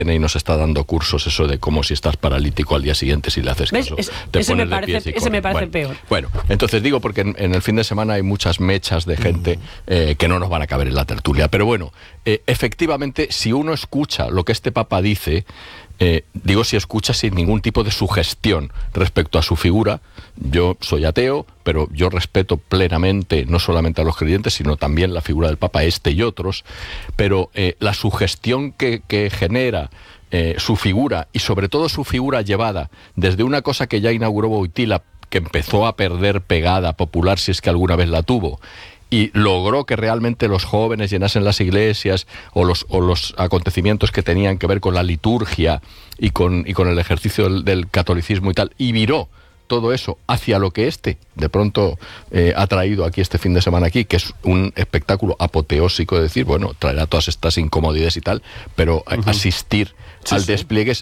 y nos está dando cursos eso de cómo si estás paralítico al día siguiente, si le haces caso, te pones de pies y corres. Ese me parece peor. Bueno, entonces digo porque en el fin de semana hay muchas mechas de gente que no nos van a caber en la tertulia. Pero bueno, efectivamente, si uno escucha lo que este Papa dice, digo si escucha sin ningún tipo de sugestión respecto a su figura. Yo soy ateo, pero yo respeto plenamente no solamente a los creyentes, sino también la figura del Papa, este y otros, pero la sugestión que genera su figura, y sobre todo su figura llevada desde una cosa que ya inauguró Wojtyla, que empezó a perder pegada popular, si es que alguna vez la tuvo, y logró que realmente los jóvenes llenasen las iglesias o los acontecimientos que tenían que ver con la liturgia y con el ejercicio del catolicismo y tal, y viró todo eso hacia lo que de pronto ha traído aquí este fin de semana aquí, que es un espectáculo apoteósico de decir, bueno, traerá todas estas incomodidades y tal, pero asistir al despliegue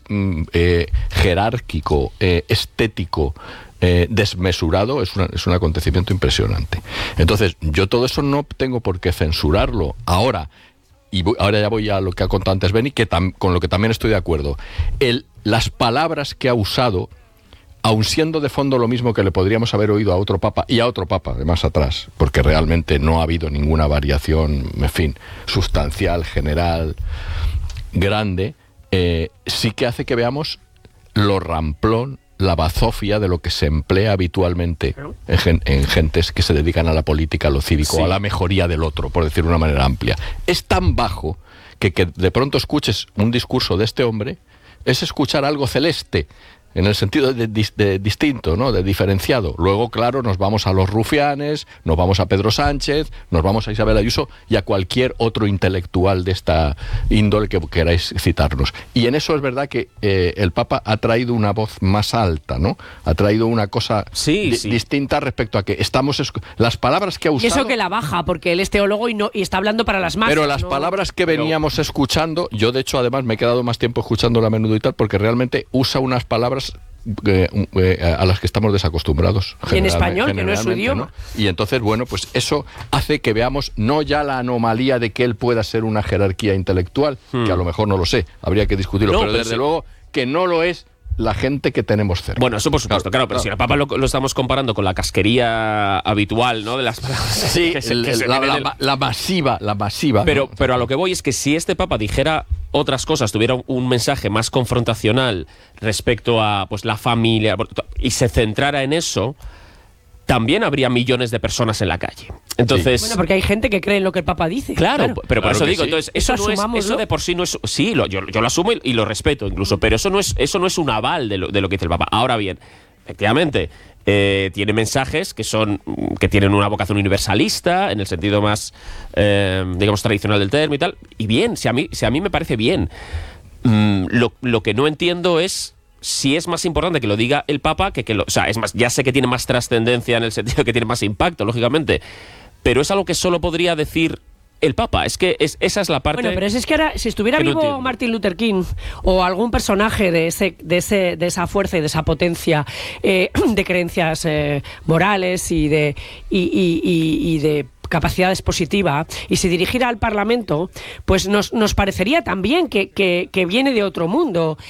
jerárquico, estético, desmesurado, es un acontecimiento impresionante. Entonces, yo todo eso no tengo por qué censurarlo. Ahora ya voy a lo que ha contado antes Beni, con lo que también estoy de acuerdo. Las palabras que ha usado, aun siendo de fondo lo mismo que le podríamos haber oído a otro papa, y a otro papa de más atrás, porque realmente no ha habido ninguna variación, en fin, sustancial, general, grande, sí que hace que veamos lo ramplón, la bazofia de lo que se emplea habitualmente en gentes que se dedican a la política, a lo cívico, a la mejoría del otro, por decir de una manera amplia. Es tan bajo que de pronto escuches un discurso de este hombre es escuchar algo celeste, en el sentido de distinto, ¿no? De diferenciado. Luego, claro, nos vamos a los rufianes, nos vamos a Pedro Sánchez, nos vamos a Isabel Ayuso y a cualquier otro intelectual de esta índole que queráis citarnos. Y en eso es verdad que el Papa ha traído una voz más alta, ¿no? Ha traído una cosa distinta respecto a que estamos... Las palabras que ha usado... Y eso que la baja, porque él es teólogo y está hablando para las masas. Pero las palabras que veníamos escuchando, yo de hecho además me he quedado más tiempo escuchándola a menudo y tal, porque realmente usa unas palabras a las que estamos desacostumbrados. Y en español, que no es su idioma. ¿No? Y entonces, bueno, pues eso hace que veamos no ya la anomalía de que él pueda ser una jerarquía intelectual, que a lo mejor no lo sé, habría que discutirlo, pero desde luego que no lo es la gente que tenemos cerca. Bueno, eso por supuesto, claro, pero si el Papa lo estamos comparando con la casquería habitual, ¿no? De las palabras. Sí, la masiva. Pero, ¿no? pero a lo que voy es que si este Papa dijera otras cosas, tuviera un mensaje más confrontacional respecto a pues la familia y se centrara en eso, también habría millones de personas en la calle. Entonces, bueno, porque hay gente que cree en lo que el Papa dice. Pero por eso digo, entonces eso de por sí no es... Sí, yo lo asumo y lo respeto incluso, pero eso no es un aval de lo que dice el Papa. Ahora bien, efectivamente, tiene mensajes que tienen una vocación universalista, en el sentido más, digamos, tradicional del término y tal. Y bien, si a mí me parece bien. Lo que no entiendo es si es más importante que lo diga el Papa o sea, es más, ya sé que tiene más trascendencia en el sentido que tiene más impacto, lógicamente, pero es algo que solo podría decir el Papa. Es que esa es la parte... Bueno, pero es que ahora, si estuviera vivo Martin Luther King o algún personaje de esa fuerza y de esa potencia de creencias morales y de capacidad expositiva, y si dirigiera al Parlamento, pues nos parecería también que viene de otro mundo,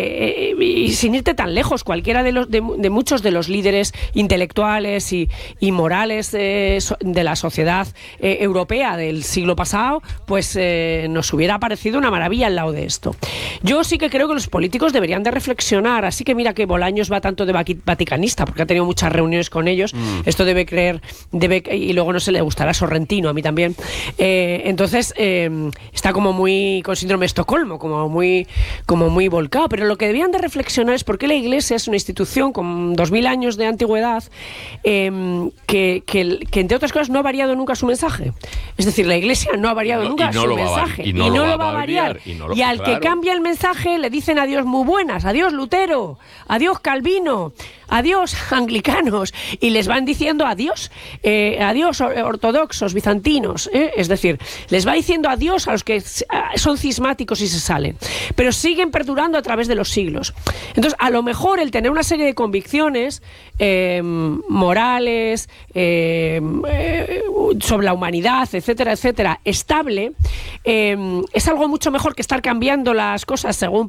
y sin irte tan lejos, cualquiera de muchos de los líderes intelectuales y morales de la sociedad europea del siglo pasado, pues nos hubiera parecido una maravilla al lado de esto. Yo sí que creo que los políticos deberían de reflexionar, así que mira que Bolaños va tanto de vaticanista, porque ha tenido muchas reuniones con ellos, esto y luego no se le gustará Sorrentino, a mí también. Entonces está como muy con síndrome de Estocolmo, como muy volcado, pero lo que deberían de reflexionar es por qué la Iglesia es una institución con 2000 años de antigüedad que entre otras cosas no ha variado nunca su mensaje. Es decir, la Iglesia no ha variado nunca su mensaje y no lo va a variar. Y al que cambia el mensaje le dicen adiós muy buenas, adiós Lutero, adiós Calvino, adiós anglicanos, y les van diciendo adiós, adiós ortodoxos, bizantinos, es decir, les va diciendo adiós a los que son cismáticos y se salen, pero siguen perdurando a través de los siglos. Entonces, a lo mejor el tener una serie de convicciones morales, sobre la humanidad, etcétera, etcétera, estable, es algo mucho mejor que estar cambiando las cosas según